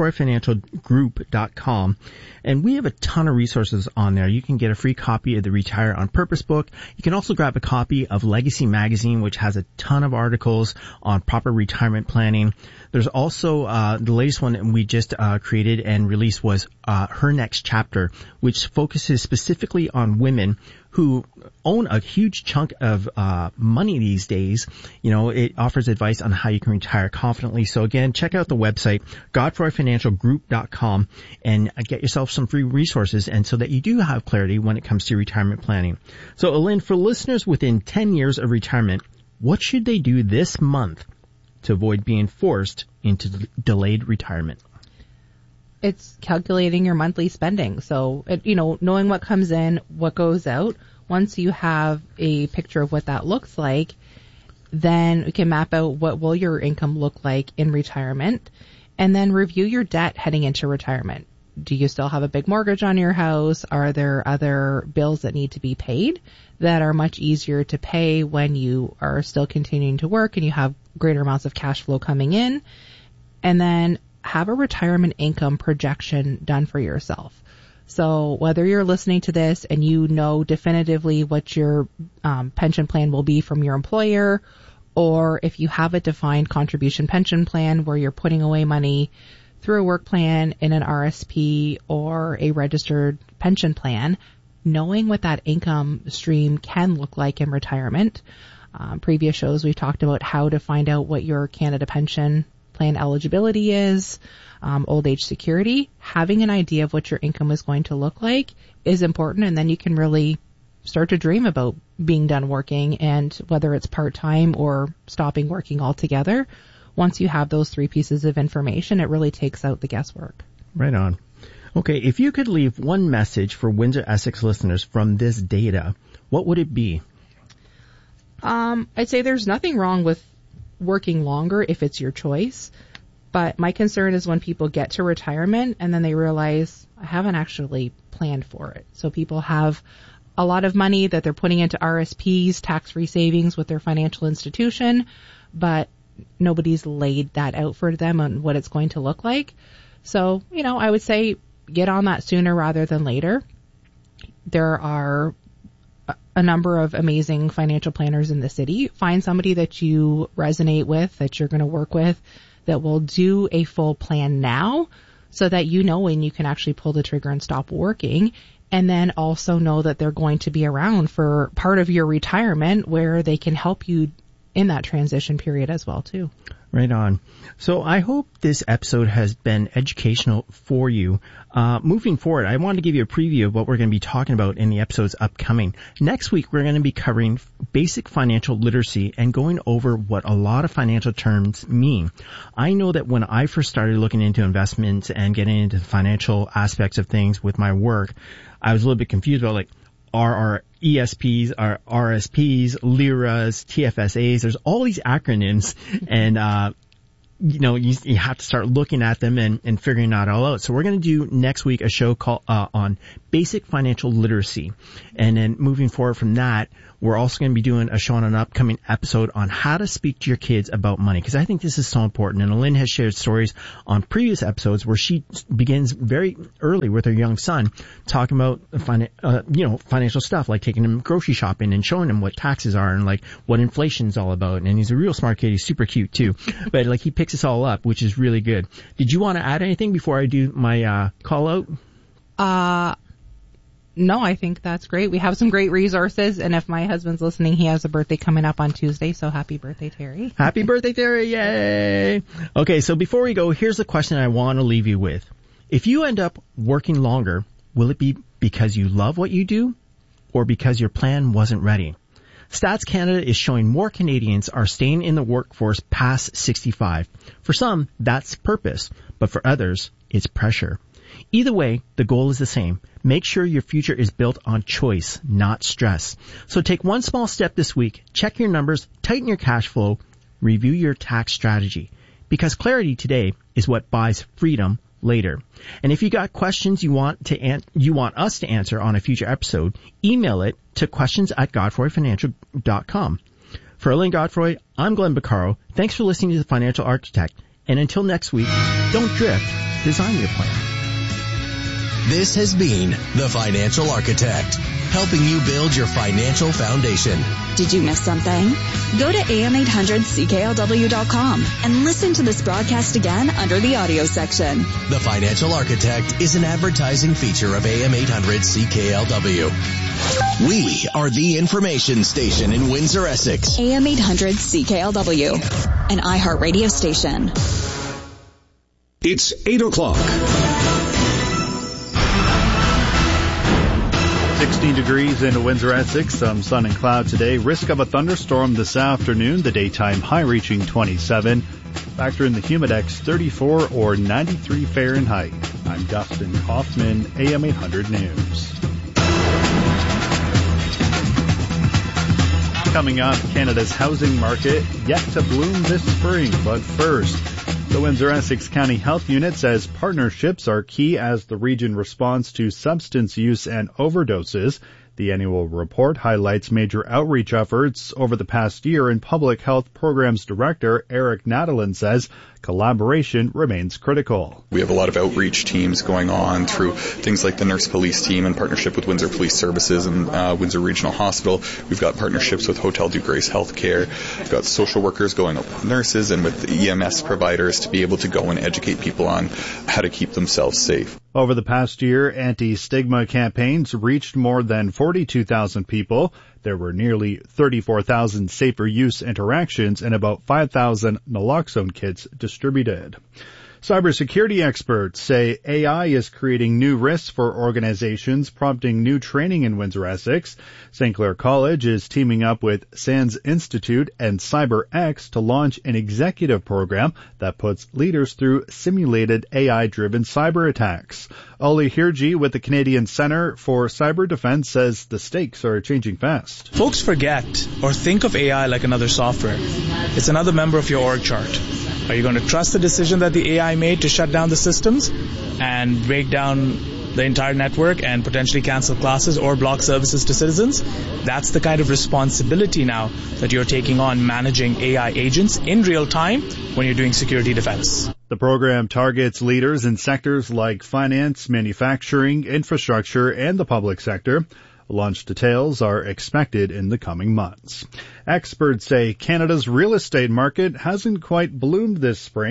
Speaker 3: godfroyfinancialgroup.com, and we have a ton of resources on there. You can get a free copy of the Retire on Purpose book. You can also grab a copy of Legacy Magazine, which has a ton of articles on proper retirement planning. There's also the latest one that we just created and released was Her Next Chapter, which focuses specifically on women who own a huge chunk of money these days. It offers advice on how you can retire confidently. So again, check out the website, godfroyfinancialgroup.com, and get yourself some free resources, and so that you do have clarity when it comes to retirement planning. So Elaine, for listeners within 10 years of retirement, what should they do this month to avoid being forced into delayed retirement?
Speaker 4: It's calculating your monthly spending. So, knowing what comes in, what goes out. Once you have a picture of what that looks like, then you can map out what will your income look like in retirement, and then review your debt heading into retirement. Do you still have a big mortgage on your house? Are there other bills that need to be paid that are much easier to pay when you are still continuing to work and you have greater amounts of cash flow coming in? And then have a retirement income projection done for yourself. So whether you're listening to this and you know definitively what your pension plan will be from your employer, or if you have a defined contribution pension plan where you're putting away money through a work plan in an RSP or a registered pension plan, knowing what that income stream can look like in retirement. Previous shows we've talked about how to find out what your Canada Pension Plan eligibility is, old age security. Having an idea of what your income is going to look like is important, and then you can really start to dream about being done working, and whether it's part-time or stopping working altogether. Once you have those three pieces of information, it really takes out the guesswork.
Speaker 3: Right on. Okay, if you could leave one message for Windsor Essex listeners from this data, what would it be?
Speaker 4: I'd say there's nothing wrong with working longer if it's your choice, but my concern is when people get to retirement and then they realize, I haven't actually planned for it. So people have a lot of money that they're putting into RSPs, tax-free savings with their financial institution, but nobody's laid that out for them on what it's going to look like. So, I would say get on that sooner rather than later. There are a number of amazing financial planners in the city. Find somebody that you resonate with, that you're going to work with, that will do a full plan now so that when you can actually pull the trigger and stop working. And then also know that they're going to be around for part of your retirement where they can help you in that transition period as well too.
Speaker 3: Right on. So I hope this episode has been educational for you. Moving forward, I want to give you a preview of what we're going to be talking about in the episodes upcoming. Next week, we're going to be covering basic financial literacy and going over what a lot of financial terms mean. I know that when I first started looking into investments and getting into the financial aspects of things with my work, I was a little bit confused about our ESPs, our RSPs, LIRAs, TFSAs. There's all these acronyms, and you have to start looking at them and figuring that all out. So we're going to do next week a show called on basic financial literacy, and then moving forward from that, we're also going to be doing a show on an upcoming episode on how to speak to your kids about money, because I think this is so important. And Lynn has shared stories on previous episodes where she begins very early with her young son talking about financial stuff, like taking him grocery shopping and showing him what taxes are and like what inflation is all about. And he's a real smart kid. He's super cute too, but he picks us all up, which is really good. Did you want to add anything before I do my call out?
Speaker 4: No, I think that's great. We have some great resources, and if my husband's listening, he has a birthday coming up on Tuesday, so happy birthday, Terry.
Speaker 3: Happy birthday, Terry. Yay! Okay, so before we go, here's the question I want to leave you with. If you end up working longer, will it be because you love what you do or because your plan wasn't ready? Stats Canada is showing more Canadians are staying in the workforce past 65. For some, that's purpose, but for others, it's pressure. Either way, the goal is the same. Make sure your future is built on choice, not stress. So take one small step this week, check your numbers, tighten your cash flow, review your tax strategy. Because clarity today is what buys freedom later. And if you got questions you want us to answer on a future episode, email it to questions@godfroyfinancial.com. For Elaine Godfroy, I'm Glenn Baccaro. Thanks for listening to The Financial Architect. And until next week, don't drift, design your plan.
Speaker 2: This has been The Financial Architect, helping you build your financial foundation.
Speaker 15: Did you miss something? Go to am800cklw.com and listen to this broadcast again under the audio section.
Speaker 2: The Financial Architect is an advertising feature of AM800 CKLW. We are the information station in Windsor, Essex.
Speaker 15: AM800 CKLW, an iHeartRadio station.
Speaker 19: It's 8 o'clock.
Speaker 1: 16 degrees in Windsor, Essex. Some sun and cloud today. Risk of a thunderstorm this afternoon. The daytime high reaching 27. Factor in the humidex 34 or 93 Fahrenheit. I'm Dustin Hoffman, AM 800 News. Coming up, Canada's housing market yet to bloom this spring. But first, the Windsor-Essex County Health Unit says partnerships are key as the region responds to substance use and overdoses. The annual report highlights major outreach efforts over the past year, and Public Health Programs Director Eric Nadelin says collaboration remains critical.
Speaker 5: We have a lot of outreach teams going on through things like the Nurse Police Team in partnership with Windsor Police Services and Windsor Regional Hospital. We've got partnerships with Hotel du Grace Healthcare. We've got social workers going out with nurses and with the EMS providers to be able to go and educate people on how to keep themselves safe.
Speaker 1: Over the past year, anti-stigma campaigns reached more than 42,000 people. There were nearly 34,000 safer use interactions and about 5,000 naloxone kits distributed. Cybersecurity experts say AI is creating new risks for organizations, prompting new training in Windsor-Essex. St. Clair College is teaming up with SANS Institute and CyberX to launch an executive program that puts leaders through simulated AI-driven cyber attacks. Oli Hirji with the Canadian Centre for Cyber Defense says the stakes are changing fast.
Speaker 6: Folks forget or think of AI like another software. It's another member of your org chart. Are you going to trust the decision that the AI made to shut down the systems and break down the entire network and potentially cancel classes or block services to citizens? That's the kind of responsibility now that you're taking on, managing AI agents in real time when you're doing security defense.
Speaker 1: The program targets leaders in sectors like finance, manufacturing, infrastructure, and the public sector. Launch details are expected in the coming months. Experts say Canada's real estate market hasn't quite bloomed this spring.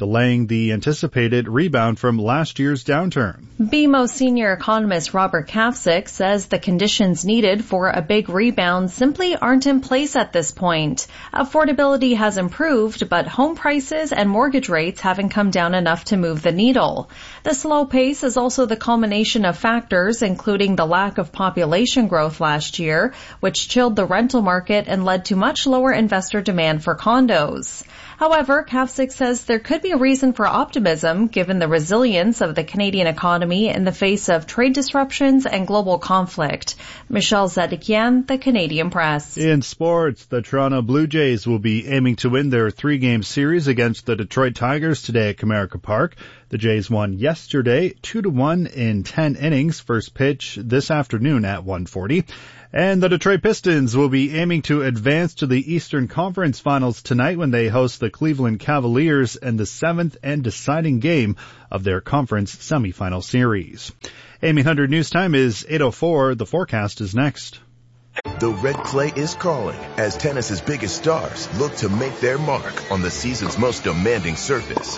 Speaker 1: delaying the anticipated rebound from last year's downturn.
Speaker 7: BMO senior economist Robert Kafsick says the conditions needed for a big rebound simply aren't in place at this point. Affordability has improved, but home prices and mortgage rates haven't come down enough to move the needle. The slow pace is also the culmination of factors, including the lack of population growth last year, which chilled the rental market and led to much lower investor demand for condos. However, Kafsick says there could be a reason for optimism given the resilience of the Canadian economy in the face of trade disruptions and global conflict. Michelle Zedekian, The Canadian Press.
Speaker 1: In sports, the Toronto Blue Jays will be aiming to win their 3-game series against the Detroit Tigers today at Comerica Park. The Jays won yesterday 2-1 in 10 innings. First pitch this afternoon at 1:40. And the Detroit Pistons will be aiming to advance to the Eastern Conference Finals tonight when they host the Cleveland Cavaliers in the 7th and deciding game of their conference semifinal series. AM 800 News Time is 8:04. The forecast is next.
Speaker 8: The red clay is calling as tennis's biggest stars look to make their mark on the season's most demanding surface.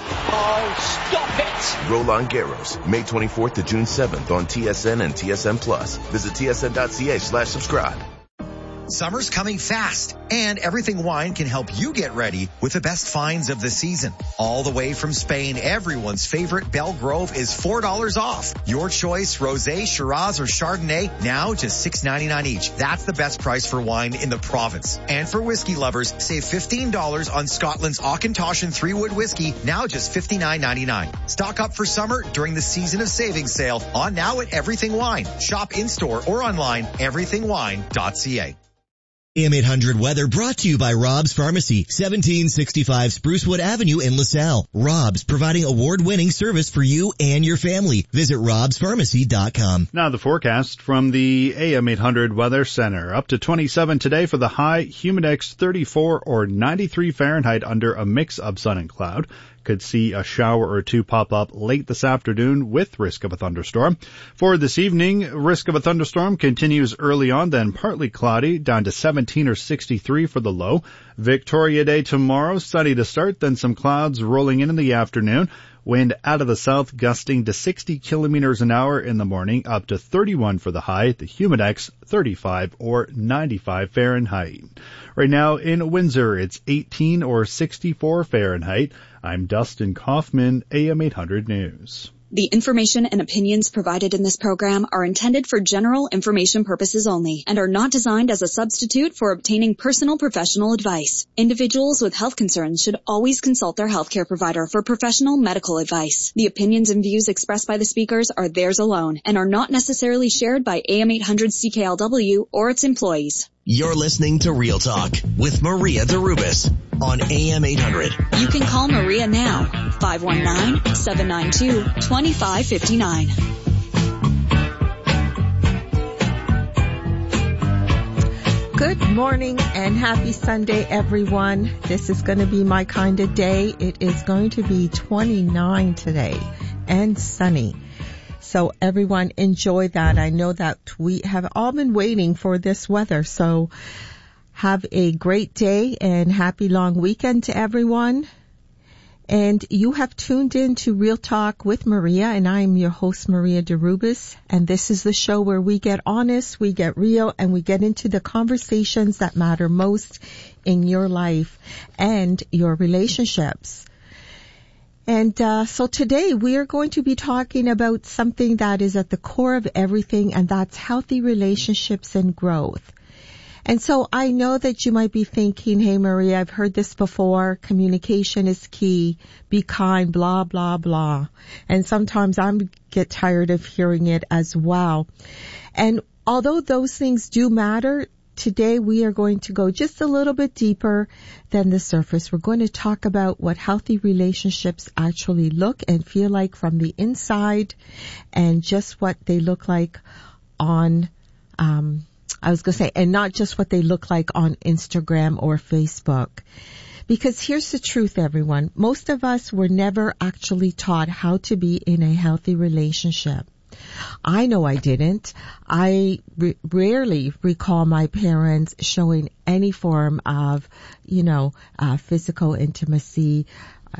Speaker 9: Oh, stop it!
Speaker 8: Roland Garros, May 24th to June 7th on TSN and TSN Plus. Visit tsn.ca/subscribe.
Speaker 10: Summer's coming fast, and Everything Wine can help you get ready with the best finds of the season. All the way from Spain, everyone's favorite Belgrove is $4 off. Your choice, Rosé, Shiraz, or Chardonnay, now just $6.99 each. That's the best price for wine in the province. And for whiskey lovers, save $15 on Scotland's Auchentoshan 3-Wood whiskey, now just $59.99. Stock up for summer during the Season of Savings sale on now at Everything Wine. Shop in-store or online, everythingwine.ca.
Speaker 33: AM 800 weather brought to you by Rob's Pharmacy, 1765 Sprucewood Avenue in LaSalle. Rob's, providing award-winning service for you and your family. Visit robspharmacy.com.
Speaker 1: Now the forecast from the AM 800 Weather Center. Up to 27 today for the high, humidex 34 or 93 Fahrenheit under a mix of sun and cloud. Could see a shower or two pop up late this afternoon with risk of a thunderstorm. For this evening, risk of a thunderstorm continues early on, then partly cloudy, down to 17 or 63 for the low. Victoria Day tomorrow, sunny to start, then some clouds rolling in the afternoon. Wind out of the south gusting to 60 kilometers an hour in the morning, up to 31 for the high. The humidex 35 or 95 Fahrenheit. Right now in Windsor, it's 18 or 64 Fahrenheit. I'm Dustin Kaufman, AM 800 News.
Speaker 15: The information and opinions provided in this program are intended for general information purposes only and are not designed as a substitute for obtaining personal professional advice. Individuals with health concerns should always consult their healthcare provider for professional medical advice. The opinions and views expressed by the speakers are theirs alone and are not necessarily shared by AM 800 CKLW or its employees.
Speaker 2: You're listening to Real Talk with Maria Derubis on AM 800.
Speaker 15: You can call Maria now, 519-792-2559.
Speaker 11: Good morning and happy Sunday, everyone. This is going to be my kind of day. It is going to be 29 today and sunny. So everyone enjoy that. I know that we have all been waiting for this weather. So have a great day and happy long weekend to everyone. And you have tuned in to Real Talk with Maria, and I am your host, Maria Derubis. And this is the show where we get honest, we get real, and we get into the conversations that matter most in your life and your relationships. And so today we are going to be talking about something that is at the core of everything, and that's healthy relationships and growth. And so I know that you might be thinking, hey Maria, I've heard this before. Communication is key. Be kind, blah, blah, blah. And sometimes I get tired of hearing it as well. And although those things do matter, today we are going to go just a little bit deeper than the surface. We're going to talk about what healthy relationships actually look and feel like from the inside, and just what they look like on, and not just what they look like on Instagram or Facebook. Because here's the truth, everyone. Most of us were never actually taught how to be in a healthy relationship. I know I didn't. I rarely recall my parents showing any form of, physical intimacy,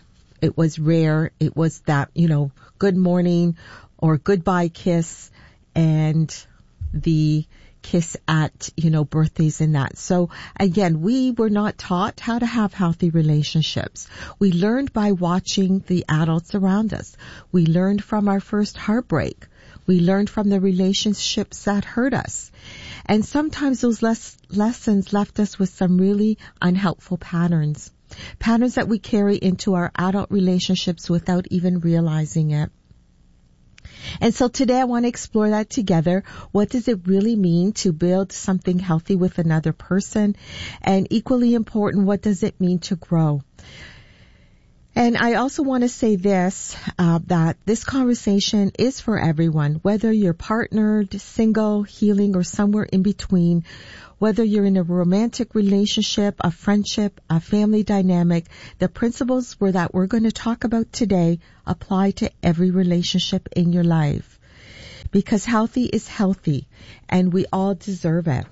Speaker 11: It was rare. It was that, good morning or goodbye kiss and the kiss at, birthdays and that. So again, we were not taught how to have healthy relationships. We learned by watching the adults around us. We learned from our first heartbreak. We learned from the relationships that hurt us. And sometimes those lessons left us with some really unhelpful patterns that we carry into our adult relationships without even realizing it. And so today I want to explore that together. What does it really mean to build something healthy with another person? And equally important, what does it mean to grow? And I also want to say this, that this conversation is for everyone, whether you're partnered, single, healing, or somewhere in between, whether you're in a romantic relationship, a friendship, a family dynamic. The principles that we're going to talk about today apply to every relationship in your life, because healthy is healthy and we all deserve it.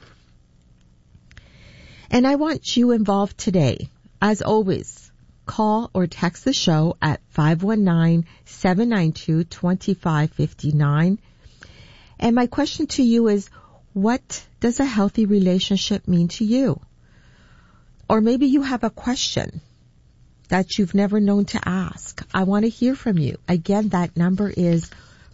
Speaker 11: And I want you involved today. As always, call or text the show at 519-792-2559. And my question to you is, what does a healthy relationship mean to you? Or maybe you have a question that you've never known to ask. I want to hear from you. Again, that number is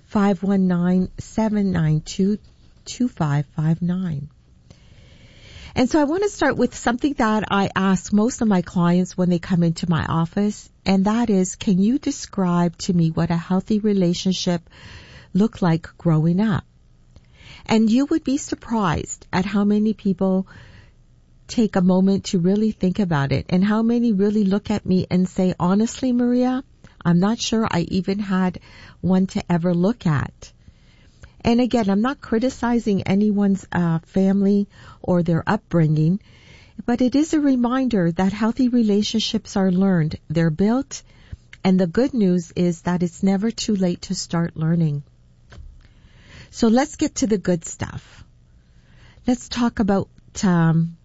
Speaker 11: 519-792-2559. And so I want to start with something that I ask most of my clients when they come into my office, and that is, can you describe to me what a healthy relationship looked like growing up? And you would be surprised at how many people take a moment to really think about it, and how many really look at me and say, honestly, Maria, I'm not sure I even had one to ever look at. And again, I'm not criticizing anyone's family or their upbringing, but it is a reminder that healthy relationships are learned. They're built, and the good news is that it's never too late to start learning. So let's get to the good stuff. Let's talk about, some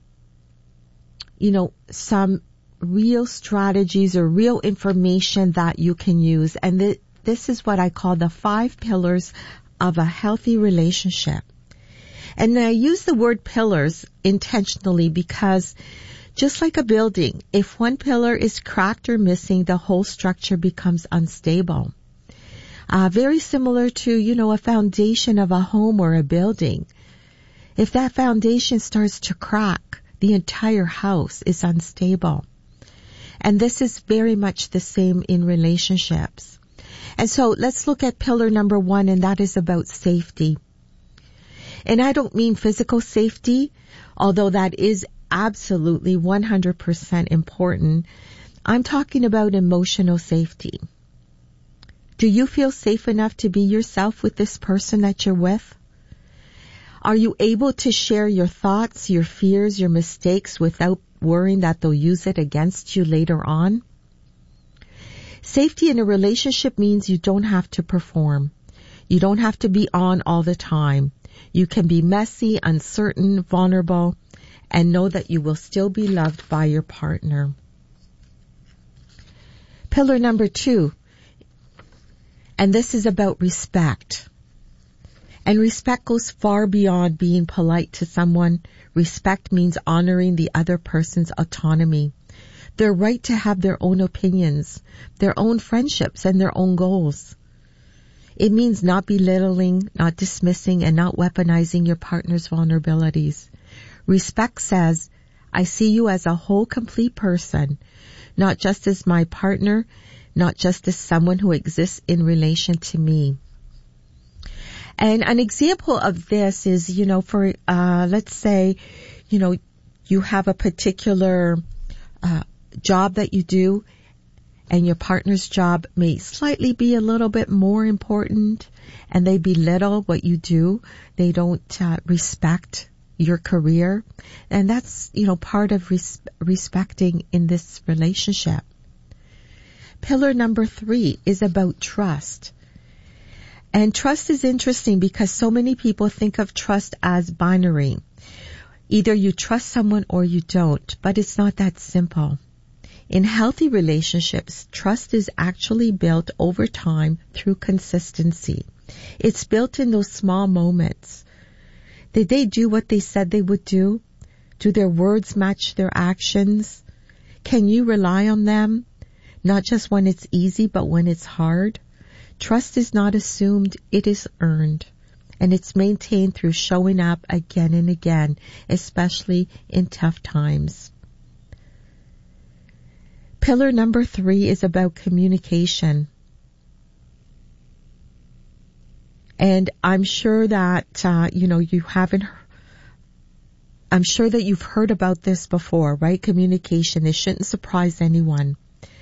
Speaker 11: real strategies or real information that you can use. And this is what I call the 5 pillars of a healthy relationship. And I use the word pillars intentionally because just like a building, if one pillar is cracked or missing, the whole structure becomes unstable. Very similar to, a foundation of a home or a building. If that foundation starts to crack, the entire house is unstable. And this is very much the same in relationships. And so let's look at pillar number 1, and that is about safety. And I don't mean physical safety, although that is absolutely 100% important. I'm talking about emotional safety. Do you feel safe enough to be yourself with this person that you're with? Are you able to share your thoughts, your fears, your mistakes without worrying that they'll use it against you later on? Safety in a relationship means you don't have to perform. You don't have to be on all the time. You can be messy, uncertain, vulnerable, and know that you will still be loved by your partner. Pillar number 2, and this is about respect. And respect goes far beyond being polite to someone. Respect means honoring the other person's autonomy, their right to have their own opinions, their own friendships, and their own goals. It means not belittling, not dismissing, and not weaponizing your partner's vulnerabilities. Respect says, I see you as a whole, complete person, not just as my partner, not just as someone who exists in relation to me. And an example of this is, let's say, you have a particular job that you do, and your partner's job may slightly be a little bit more important, and they belittle what you do. They don't respect your career. And that's, part of respecting in this relationship. Pillar number 3 is about trust. And trust is interesting because so many people think of trust as binary. Either you trust someone or you don't, but it's not that simple. In healthy relationships, trust is actually built over time through consistency. It's built in those small moments. Did they do what they said they would do? Do their words match their actions? Can you rely on them? Not just when it's easy, but when it's hard? Trust is not assumed, it is earned. And it's maintained through showing up again and again, especially in tough times. Pillar number 3 is about communication. And I'm sure that, I'm sure that you've heard about this before, right? Communication. It shouldn't surprise anyone.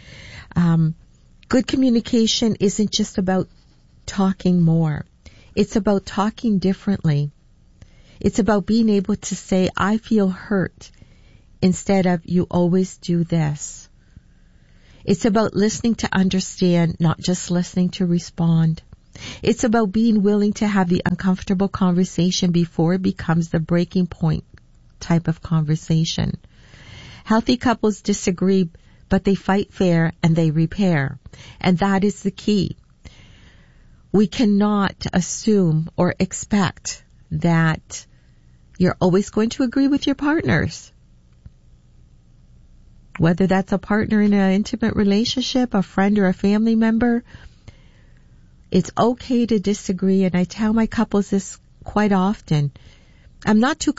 Speaker 11: Good communication isn't just about talking more. It's about talking differently. It's about being able to say, I feel hurt, instead of you always do this. It's about listening to understand, not just listening to respond. It's about being willing to have the uncomfortable conversation before it becomes the breaking point type of conversation. Healthy couples disagree, but they fight fair and they repair. And that is the key. We cannot assume or expect that you're always going to agree with your partners. Whether that's a partner in an intimate relationship, a friend or a family member, it's okay to disagree. And I tell my couples this quite often. I'm not too